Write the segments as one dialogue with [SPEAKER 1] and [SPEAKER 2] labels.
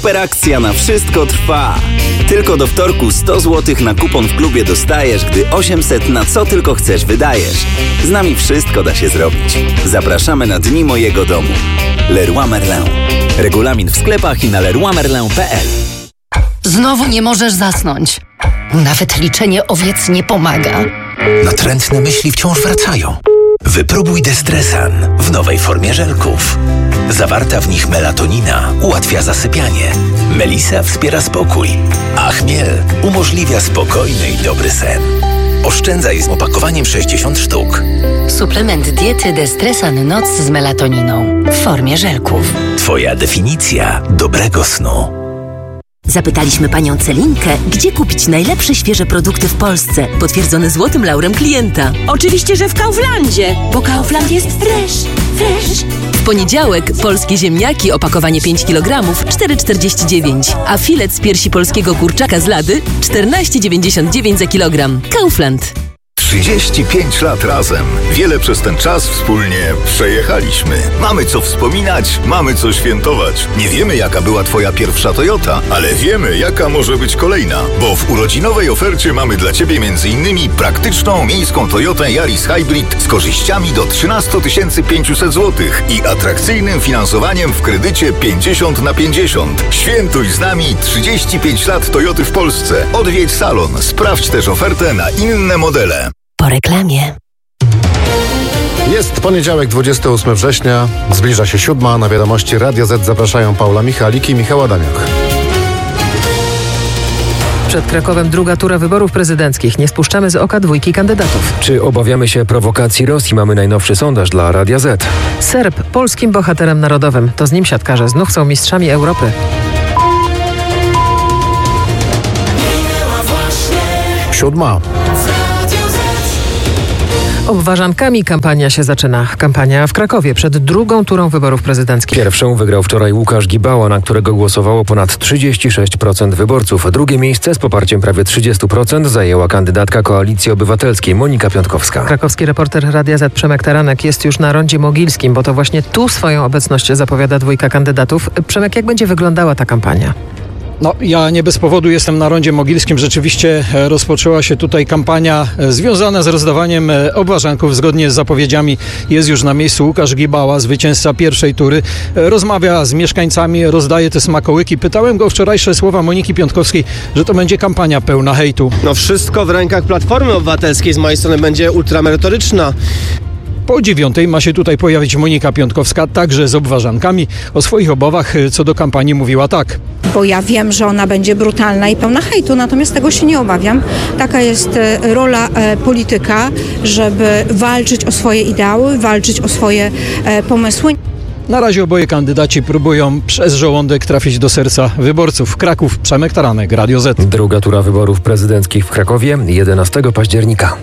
[SPEAKER 1] Superakcja na wszystko trwa. Tylko do wtorku 100 zł na kupon w klubie dostajesz, gdy 800 na co tylko chcesz wydajesz. Z nami wszystko da się zrobić. Zapraszamy na Dni Mojego Domu. Leroy Merlin. Regulamin w sklepach i na leroymerlin.pl.
[SPEAKER 2] Znowu nie możesz zasnąć. Nawet liczenie owiec nie pomaga.
[SPEAKER 3] Natrętne myśli wciąż wracają. Wypróbuj Destresan w nowej formie żelków. Zawarta w nich melatonina ułatwia zasypianie. Melisa wspiera spokój, a chmiel umożliwia spokojny i dobry sen. Oszczędzaj z opakowaniem 60 sztuk.
[SPEAKER 2] Suplement diety Destresan Noc z melatoniną w formie żelków.
[SPEAKER 3] Twoja definicja dobrego snu.
[SPEAKER 4] Zapytaliśmy panią Celinkę, gdzie kupić najlepsze świeże produkty w Polsce, potwierdzone złotym laurem klienta.
[SPEAKER 5] Oczywiście, że w Kauflandzie, bo Kaufland jest fresh.
[SPEAKER 4] W poniedziałek polskie ziemniaki, opakowanie 5 kg, 4,49, a filet z piersi polskiego kurczaka z Lady 14,99 za kilogram. Kaufland.
[SPEAKER 6] 35 lat razem. Wiele przez ten czas wspólnie przejechaliśmy. Mamy co wspominać, mamy co świętować. Nie wiemy, jaka była twoja pierwsza Toyota, ale wiemy, jaka może być kolejna. Bo w urodzinowej ofercie mamy dla ciebie m.in. praktyczną miejską Toyotę Yaris Hybrid z korzyściami do 13 500 zł i atrakcyjnym finansowaniem w kredycie 50/50. Świętuj z nami 35 lat Toyoty w Polsce. Odwiedź salon. Sprawdź też ofertę na inne modele.
[SPEAKER 4] Po reklamie.
[SPEAKER 7] Jest poniedziałek, 28 września. Zbliża się 7. Na wiadomości Radia Z zapraszają Paula Michalik i Michał Adamiuk.
[SPEAKER 8] Przed Krakowem druga tura wyborów prezydenckich. Nie spuszczamy z oka dwójki kandydatów.
[SPEAKER 9] Czy obawiamy się prowokacji Rosji? Mamy najnowszy sondaż dla Radia Z.
[SPEAKER 8] Serb polskim bohaterem narodowym. To z nim siatkarze znów są mistrzami Europy.
[SPEAKER 7] 7.
[SPEAKER 8] Obwarzankami kampania się zaczyna. Kampania w Krakowie przed drugą turą wyborów prezydenckich.
[SPEAKER 9] Pierwszą wygrał wczoraj Łukasz Gibała, na którego głosowało ponad 36% wyborców. Drugie miejsce z poparciem prawie 30% zajęła kandydatka Koalicji Obywatelskiej Monika Piątkowska.
[SPEAKER 8] Krakowski reporter Radia Z Przemek Taranek jest już na rondzie mogilskim, bo to właśnie tu swoją obecność zapowiada dwójka kandydatów. Przemek, jak będzie wyglądała ta kampania?
[SPEAKER 10] Ja nie bez powodu jestem na rondzie mogilskim. Rzeczywiście rozpoczęła się tutaj kampania związana z rozdawaniem obwarzanków. Zgodnie z zapowiedziami jest już na miejscu Łukasz Gibała, zwycięzca pierwszej tury. Rozmawia z mieszkańcami, rozdaje te smakołyki. Pytałem go wczorajsze słowa Moniki Piątkowskiej, że to będzie kampania pełna hejtu.
[SPEAKER 11] Wszystko w rękach Platformy Obywatelskiej z mojej strony będzie ultramerytoryczna.
[SPEAKER 10] Po 9:00 ma się tutaj pojawić Monika Piątkowska, także z obwarzankami. O swoich obawach co do kampanii mówiła tak.
[SPEAKER 12] Bo ja wiem, że ona będzie brutalna i pełna hejtu, natomiast tego się nie obawiam. Taka jest rola polityka, żeby walczyć o swoje ideały, walczyć o swoje pomysły.
[SPEAKER 10] Na razie oboje kandydaci próbują przez żołądek trafić do serca wyborców. Kraków, Przemek Taranek, Radio Z.
[SPEAKER 9] Druga tura wyborów prezydenckich w Krakowie 11 października.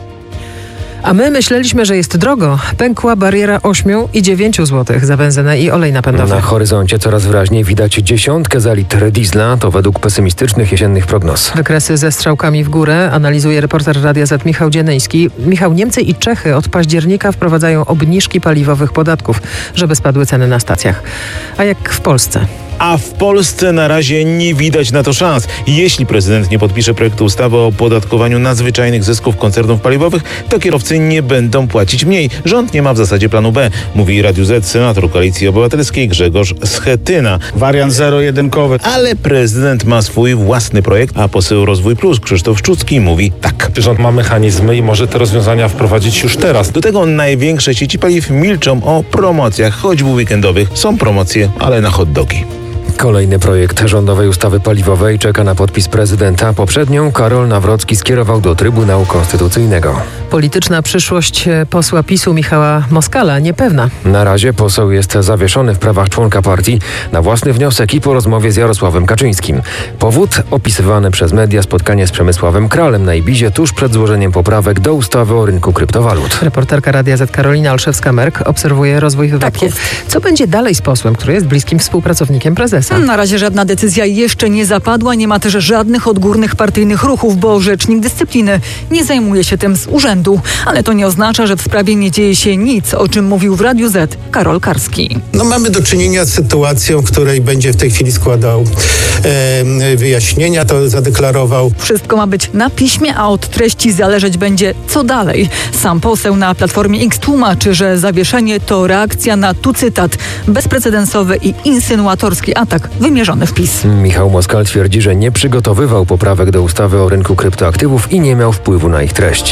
[SPEAKER 8] A my myśleliśmy, że jest drogo. Pękła bariera 8 i 9 zł za benzynę i olej napędowy.
[SPEAKER 9] Na horyzoncie coraz wyraźniej widać 10 za litr diesla, to według pesymistycznych jesiennych prognoz.
[SPEAKER 8] Wykresy ze strzałkami w górę analizuje reporter Radia Z Michał Dzienyński. Michał, Niemcy i Czechy od października wprowadzają obniżki paliwowych podatków, żeby spadły ceny na stacjach. A jak w Polsce?
[SPEAKER 13] A w Polsce na razie nie widać na to szans. Jeśli prezydent nie podpisze projektu ustawy o opodatkowaniu nadzwyczajnych zysków koncernów paliwowych, to kierowcy nie będą płacić mniej. Rząd nie ma w zasadzie planu B, mówi Radiu Z senator Koalicji Obywatelskiej Grzegorz Schetyna.
[SPEAKER 14] Wariant zero-jedynkowy.
[SPEAKER 13] Ale prezydent ma swój własny projekt, a poseł Rozwój Plus Krzysztof Szczucki mówi tak.
[SPEAKER 15] Rząd ma mechanizmy i może te rozwiązania wprowadzić już teraz.
[SPEAKER 13] Do tego największe sieci paliw milczą o promocjach, choćby weekendowych. Są promocje, ale na hot dogi.
[SPEAKER 9] Kolejny projekt rządowej ustawy paliwowej czeka na podpis prezydenta. Poprzednią Karol Nawrocki skierował do Trybunału Konstytucyjnego.
[SPEAKER 8] Polityczna przyszłość posła PiS-u Michała Moskala niepewna.
[SPEAKER 9] Na razie poseł jest zawieszony w prawach członka partii na własny wniosek i po rozmowie z Jarosławem Kaczyńskim. Powód opisywane przez media spotkanie z Przemysławem Kralem na Ibizie tuż przed złożeniem poprawek do ustawy o rynku kryptowalut.
[SPEAKER 8] Reporterka Radia Z Karolina Olszewska-Merk obserwuje rozwój wypadków. Co będzie dalej z posłem, który jest bliskim współpracownikiem prezesa? prezesa.
[SPEAKER 14] Na razie żadna decyzja jeszcze nie zapadła, nie ma też żadnych odgórnych partyjnych ruchów, bo rzecznik dyscypliny nie zajmuje się tym z urzędu. Ale to nie oznacza, że w sprawie nie dzieje się nic, o czym mówił w Radiu Z Karol Karski.
[SPEAKER 16] Mamy do czynienia z sytuacją, w której będzie w tej chwili składał wyjaśnienia, to zadeklarował.
[SPEAKER 14] Wszystko ma być na piśmie, a od treści zależeć będzie, co dalej. Sam poseł na Platformie X tłumaczy, że zawieszenie to reakcja na, tu cytat, bezprecedensowy i insynuatorski atak wymierzony w PiS.
[SPEAKER 9] Michał Moskal twierdzi, że nie przygotowywał poprawek do ustawy o rynku kryptoaktywów i nie miał wpływu na ich treść.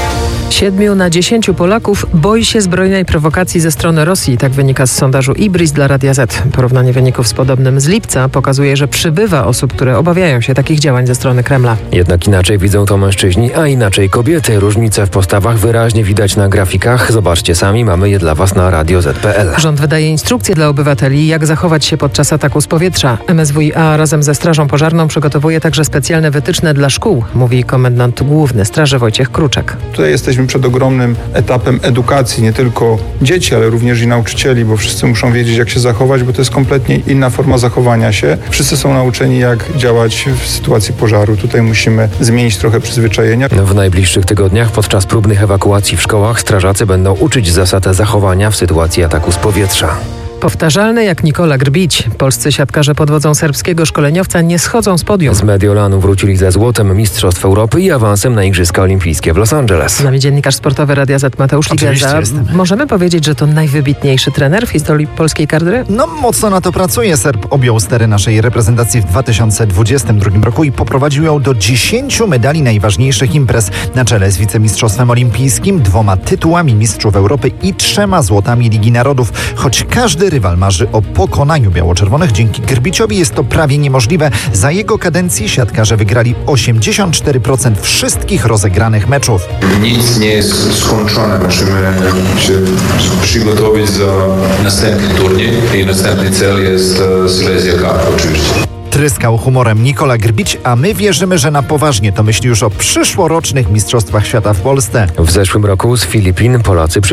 [SPEAKER 8] 7 na 10 Polaków boi się zbrojnej prowokacji ze strony Rosji. Tak wynika z sondażu Ibris dla Radia Z. Porównanie wyników z podobnym z lipca pokazuje, że przybywa osób, które obawiają się takich działań ze strony Kremla.
[SPEAKER 9] Jednak inaczej widzą to mężczyźni, a inaczej kobiety. Różnice w postawach wyraźnie widać na grafikach. Zobaczcie sami, mamy je dla Was na radioz.pl.
[SPEAKER 8] Rząd wydaje instrukcje dla obywateli, jak zachować się podczas ataku z powietrza. MSWiA razem ze Strażą Pożarną przygotowuje także specjalne wytyczne dla szkół, mówi komendant główny Straży Wojciech Kruczek.
[SPEAKER 17] Tutaj jesteśmy przed ogromnym etapem edukacji, nie tylko dzieci, ale również i nauczycieli, bo wszyscy muszą wiedzieć, jak się zachować, bo to jest kompletnie inna forma zachowania się. Wszyscy są nauczeni, jak działać w sytuacji pożaru. Tutaj musimy zmienić trochę przyzwyczajenia.
[SPEAKER 9] W najbliższych tygodniach podczas próbnych ewakuacji w szkołach strażacy będą uczyć zasad zachowania w sytuacji ataku z powietrza.
[SPEAKER 8] Powtarzalny jak Nikola Grbić. Polscy siatkarze pod wodzą serbskiego szkoleniowca nie schodzą z podium.
[SPEAKER 9] Z Mediolanu wrócili ze złotem Mistrzostw Europy i awansem na Igrzyska Olimpijskie w Los Angeles.
[SPEAKER 8] Z nami dziennikarz sportowy Radia Z Mateusz Ligenza. Możemy powiedzieć, że to najwybitniejszy trener w historii polskiej kadry?
[SPEAKER 18] No mocno na to pracuje. Serb objął stery naszej reprezentacji w 2022 roku i poprowadził ją do 10 medali najważniejszych imprez. Na czele z wicemistrzostwem olimpijskim, 2 tytułami mistrzów Europy i 3 złotami Ligi Narodów. Choć każdy rywal marzy o pokonaniu biało-czerwonych, dzięki Grbiciowi jest to prawie niemożliwe. Za jego kadencji siatkarze wygrali 84% wszystkich rozegranych meczów.
[SPEAKER 19] Nic nie jest skończone. Musimy się przygotować za następny turniej i następny cel jest Silesia Cup oczywiście.
[SPEAKER 18] Tryskał humorem Nikola Grbić, a my wierzymy, że na poważnie to myśli już o przyszłorocznych Mistrzostwach Świata w Polsce.
[SPEAKER 9] W zeszłym roku z Filipin Polacy